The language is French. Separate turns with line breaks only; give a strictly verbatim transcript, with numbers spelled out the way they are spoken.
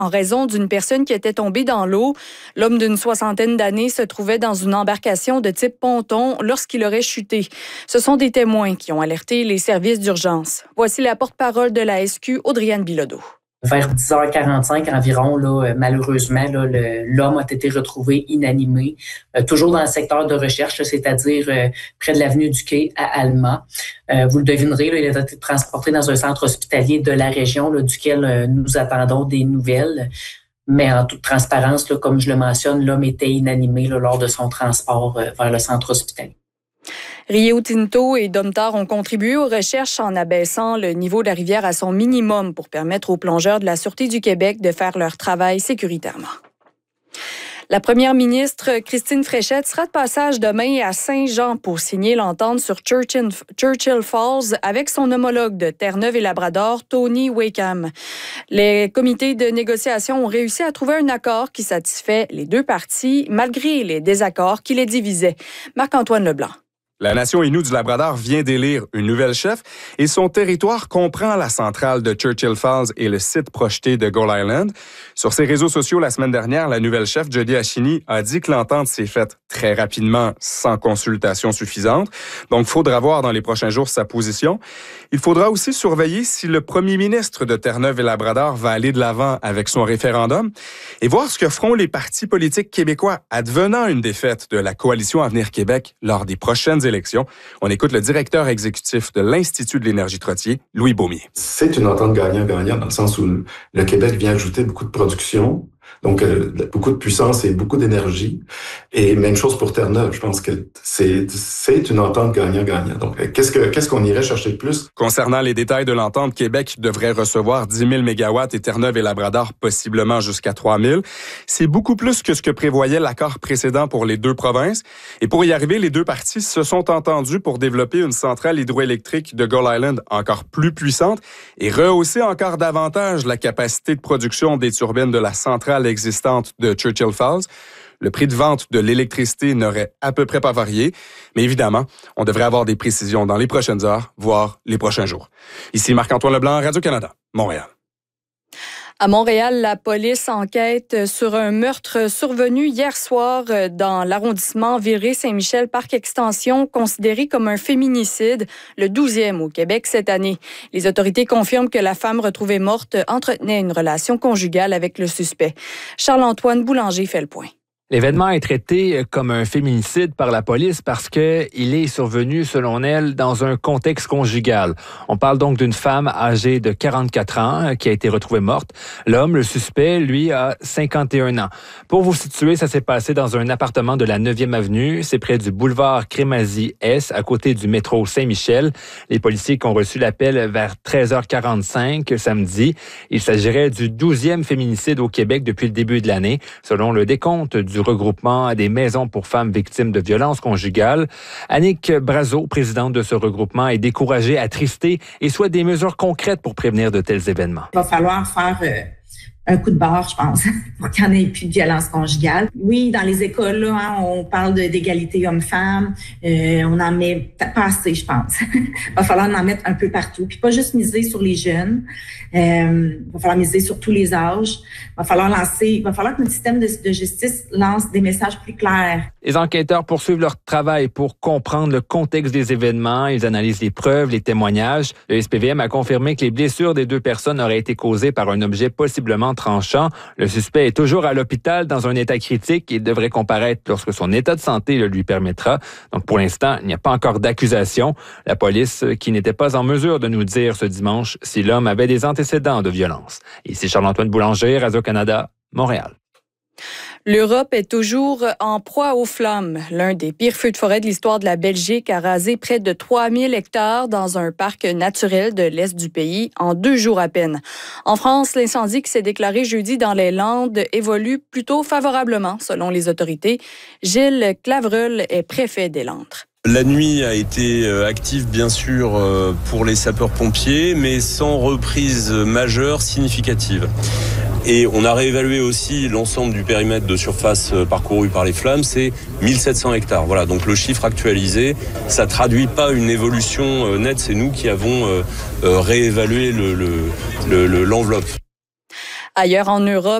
en raison d'une personne qui était tombée dans l'eau. L'homme d'une soixantaine d'années se trouvait dans une embarcation de type ponton lorsqu'il aurait chuté. Ce sont des témoins qui ont alerté les services d'urgence. Voici la porte-parole de la S Q, Audriane Bilodeau.
Vers dix heures quarante-cinq environ, là, malheureusement, là, le, l'homme a été retrouvé inanimé, euh, toujours dans le secteur de recherche, là, c'est-à-dire euh, près de l'avenue du Quai à Alma. Euh, vous le devinerez, là, il a été transporté dans un centre hospitalier de la région, là, duquel euh, nous attendons des nouvelles. Mais en toute transparence, là, comme je le mentionne, l'homme était inanimé là, lors de son transport euh, vers le centre hospitalier.
Rio Tinto et Domtar ont contribué aux recherches en abaissant le niveau de la rivière à son minimum pour permettre aux plongeurs de la Sûreté du Québec de faire leur travail sécuritairement. La première ministre Christine Fréchette sera de passage demain à Saint-Jean pour signer l'entente sur Churchill, Churchill Falls avec son homologue de Terre-Neuve et Labrador, Tony Wakeham. Les comités de négociation ont réussi à trouver un accord qui satisfait les deux parties malgré les désaccords qui les divisaient. Marc-Antoine Leblanc.
La nation Innu du Labrador vient d'élire une nouvelle chef et son territoire comprend la centrale de Churchill Falls et le site projeté de Gull Island. Sur ses réseaux sociaux la semaine dernière, la nouvelle chef, Jody Ashini, a dit que l'entente s'est faite très rapidement, sans consultation suffisante. Donc, il faudra voir dans les prochains jours sa position. Il faudra aussi surveiller si le premier ministre de Terre-Neuve et Labrador va aller de l'avant avec son référendum et voir ce que feront les partis politiques québécois advenant une défaite de la coalition Avenir Québec lors des prochaines élections. Élections. On écoute le directeur exécutif de l'Institut de l'énergie Trottier, Louis Beaumier.
C'est une entente gagnant-gagnant dans le sens où le Québec vient ajouter beaucoup de production, donc euh, beaucoup de puissance et beaucoup d'énergie. Et même chose pour Terre-Neuve. Je pense que c'est c'est une entente gagnant-gagnant. Donc, qu'est-ce que qu'est-ce qu'on irait chercher de plus?
Concernant les détails de l'entente, Québec devrait recevoir dix mille mégawatts et Terre-Neuve et Labrador possiblement jusqu'à trois mille. C'est beaucoup plus que ce que prévoyait l'accord précédent pour les deux provinces. Et pour y arriver, les deux parties se sont entendus pour développer une centrale hydroélectrique de Gull Island encore plus puissante et rehausser encore davantage la capacité de production des turbines de la centrale existante de Churchill Falls. Le prix de vente de l'électricité n'aurait à peu près pas varié, mais évidemment, on devrait avoir des précisions dans les prochaines heures, voire les prochains jours. Ici Marc-Antoine Leblanc, Radio-Canada, Montréal.
À Montréal, la police enquête sur un meurtre survenu hier soir dans l'arrondissement Villeray-Saint-Michel, Parc Extension, considéré comme un féminicide, le douzième au Québec cette année. Les autorités confirment que la femme retrouvée morte entretenait une relation conjugale avec le suspect. Charles-Antoine Boulanger fait le point.
L'événement est traité comme un féminicide par la police parce que il est survenu, selon elle, dans un contexte conjugal. On parle donc d'une femme âgée de quarante-quatre ans qui a été retrouvée morte. L'homme, le suspect, lui, a cinquante et un ans. Pour vous situer, ça s'est passé dans un appartement de la neuvième avenue. C'est près du boulevard Crémazie-Est, à côté du métro Saint-Michel. Les policiers qui ont reçu l'appel vers treize heures quarante-cinq samedi. Il s'agirait du douzième féminicide au Québec depuis le début de l'année, selon le décompte du regroupement des maisons pour femmes victimes de violences conjugales. Annick Brazeau, présidente de ce regroupement, est découragée, attristée et souhaite des mesures concrètes pour prévenir de tels événements.
Il va falloir faire euh, un coup de barre, je pense, pour qu'il n'y en ait plus de violence conjugale. Oui, dans les écoles, là, hein, on parle de, d'égalité homme-femme. Euh, on en met pas assez, je pense. Il va falloir en mettre un peu partout. Puis pas juste miser sur les jeunes. Euh, il va falloir miser sur tous les âges. Il va falloir lancer, il va falloir que notre système de, de justice lance des messages plus clairs.
Les enquêteurs poursuivent leur travail pour comprendre le contexte des événements. Ils analysent les preuves, les témoignages. Le S P V M a confirmé que les blessures des deux personnes auraient été causées par un objet possiblement tranchant. Le suspect est toujours à l'hôpital dans un état critique. Il devrait comparaître lorsque son état de santé le lui permettra. Donc, pour l'instant, il n'y a pas encore d'accusation. La police, qui n'était pas en mesure de nous dire ce dimanche si l'homme avait des antécédents de violence. Ici Charles-Antoine Boulanger, Radio-Canada, Montréal.
L'Europe est toujours en proie aux flammes. L'un des pires feux de forêt de l'histoire de la Belgique a rasé près de trois mille hectares dans un parc naturel de l'est du pays en deux jours à peine. En France, l'incendie qui s'est déclaré jeudi dans les Landes évolue plutôt favorablement, selon les autorités. Gilles Clavreul est préfet des Landes.
La nuit a été active, bien sûr, pour les sapeurs-pompiers, mais sans reprise majeure significative. Et on a réévalué aussi l'ensemble du périmètre de surface parcouru par les flammes, c'est mille sept cents hectares. Voilà, donc le chiffre actualisé, ça traduit pas une évolution nette, c'est nous qui avons réévalué le, le, le, l'enveloppe.
Ailleurs en Europe,